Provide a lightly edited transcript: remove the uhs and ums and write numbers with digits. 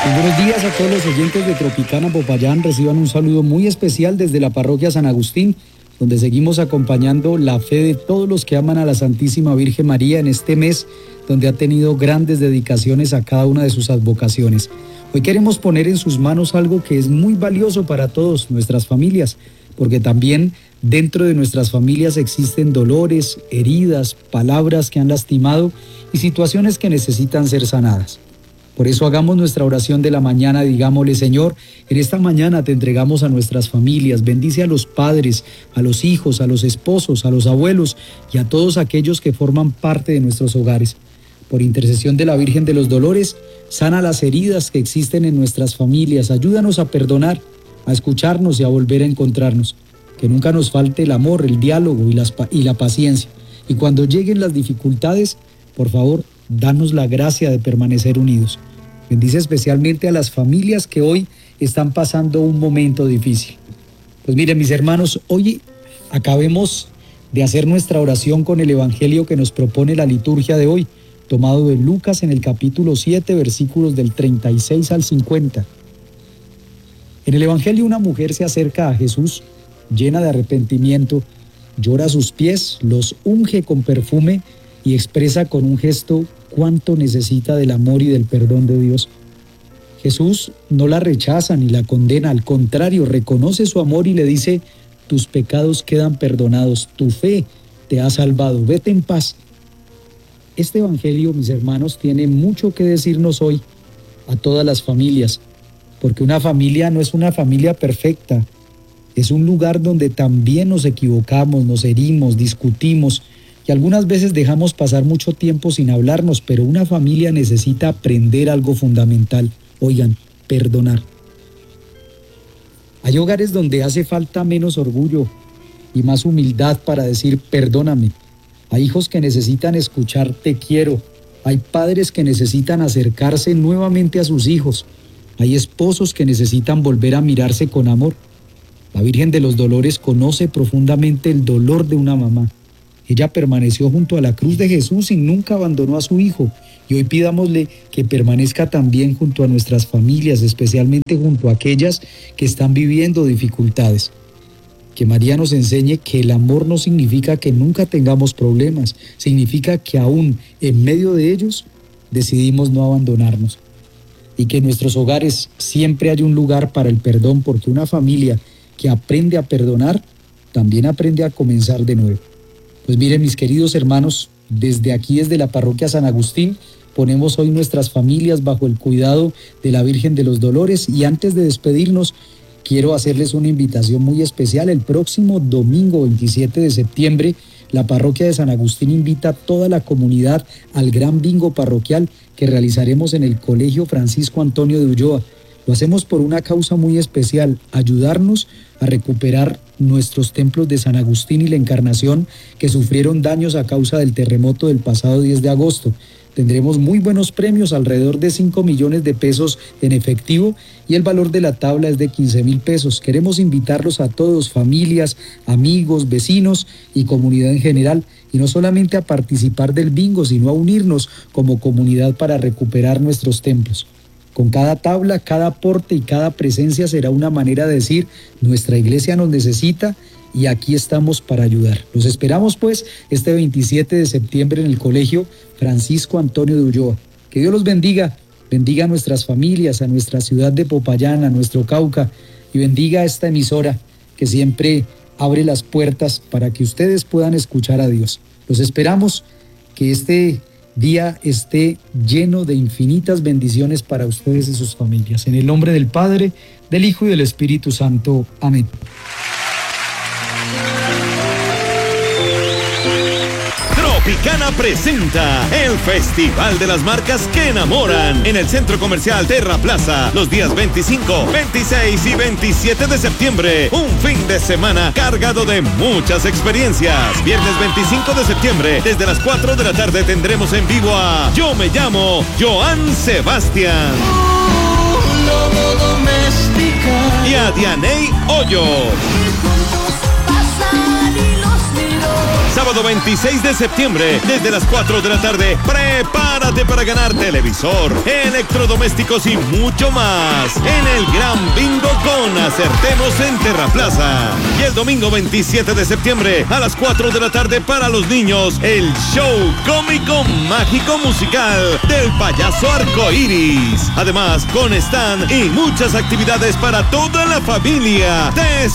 Muy buenos días a todos los oyentes de Tropicana Popayán. Reciban un saludo muy especial desde la parroquia San Agustín, donde seguimos acompañando la fe de todos los que aman a la Santísima Virgen María en este mes, donde ha tenido grandes dedicaciones a cada una de sus advocaciones. Hoy queremos poner en sus manos algo que es muy valioso para todos, nuestras familias, porque también dentro de nuestras familias existen dolores, heridas, palabras que han lastimado y situaciones que necesitan ser sanadas. Por eso hagamos nuestra oración de la mañana, digámosle: Señor, en esta mañana te entregamos a nuestras familias, bendice a los padres, a los hijos, a los esposos, a los abuelos y a todos aquellos que forman parte de nuestros hogares. Por intercesión de la Virgen de los Dolores, sana las heridas que existen en nuestras familias, ayúdanos a perdonar, a escucharnos y a volver a encontrarnos. Que nunca nos falte el amor, el diálogo y la paciencia. Y cuando lleguen las dificultades, por favor, danos la gracia de permanecer unidos. Bendice especialmente a las familias que hoy están pasando un momento difícil. Pues miren, mis hermanos, hoy acabemos de hacer nuestra oración con el evangelio que nos propone la liturgia de hoy, tomado de Lucas en el capítulo 7, versículos del 36 al 50. En el evangelio, una mujer se acerca a Jesús llena de arrepentimiento, llora a sus pies, los unge con perfume y expresa con un gesto cuánto necesita del amor y del perdón de Dios. Jesús no la rechaza ni la condena, al contrario, reconoce su amor y le dice: tus pecados quedan perdonados, tu fe te ha salvado, vete en paz. Este evangelio, mis hermanos, tiene mucho que decirnos hoy a todas las familias, porque una familia no es una familia perfecta, es un lugar donde también nos equivocamos, nos herimos, discutimos, y algunas veces dejamos pasar mucho tiempo sin hablarnos, pero una familia necesita aprender algo fundamental. Oigan, perdonar. Hay hogares donde hace falta menos orgullo y más humildad para decir perdóname. Hay hijos que necesitan escuchar te quiero. Hay padres que necesitan acercarse nuevamente a sus hijos. Hay esposos que necesitan volver a mirarse con amor. La Virgen de los Dolores conoce profundamente el dolor de una mamá. Ella permaneció junto a la cruz de Jesús y nunca abandonó a su hijo. Y hoy pidámosle que permanezca también junto a nuestras familias, especialmente junto a aquellas que están viviendo dificultades. Que María nos enseñe que el amor no significa que nunca tengamos problemas, significa que aún en medio de ellos decidimos no abandonarnos. Y que en nuestros hogares siempre haya un lugar para el perdón, porque una familia que aprende a perdonar también aprende a comenzar de nuevo. Pues miren, mis queridos hermanos, desde aquí, desde la parroquia San Agustín, ponemos hoy nuestras familias bajo el cuidado de la Virgen de los Dolores, y antes de despedirnos, quiero hacerles una invitación muy especial. El próximo domingo 27 de septiembre, la parroquia de San Agustín invita a toda la comunidad al gran bingo parroquial que realizaremos en el Colegio Francisco Antonio de Ulloa. Lo hacemos por una causa muy especial: ayudarnos a recuperar nuestros templos de San Agustín y la Encarnación que sufrieron daños a causa del terremoto del pasado 10 de agosto. Tendremos muy buenos premios, alrededor de 5 millones de pesos en efectivo, y el valor de la tabla es de 15,000 pesos. Queremos invitarlos a todos, familias, amigos, vecinos y comunidad en general, y no solamente a participar del bingo, sino a unirnos como comunidad para recuperar nuestros templos. Con cada tabla, cada aporte y cada presencia será una manera de decir: nuestra iglesia nos necesita y aquí estamos para ayudar. Los esperamos pues este 27 de septiembre en el Colegio Francisco Antonio de Ulloa. Que Dios los bendiga a nuestras familias, a nuestra ciudad de Popayán, a nuestro Cauca, y bendiga a esta emisora que siempre abre las puertas para que ustedes puedan escuchar a Dios. Los esperamos, que este día esté lleno de infinitas bendiciones para ustedes y sus familias. En el nombre del Padre, del Hijo y del Espíritu Santo. Amén. Tropicana presenta el Festival de las Marcas que Enamoran en el Centro Comercial Terra Plaza los días 25, 26 y 27 de septiembre. Un fin de semana cargado de muchas experiencias. Viernes 25 de septiembre, desde las 4 de la tarde, tendremos en vivo a Yo Me Llamo Joan Sebastián y a Dianey Hoyos. Sábado 26 de septiembre, desde las 4 de la tarde, prepárate para ganar televisor, electrodomésticos y mucho más en el Gran Bingo con Acertemos en Terraplaza. Y el domingo 27 de septiembre, a las 4 de la tarde para los niños, el show cómico mágico musical del payaso Arcoíris. Además, con stand y muchas actividades para toda la familia. ¡Te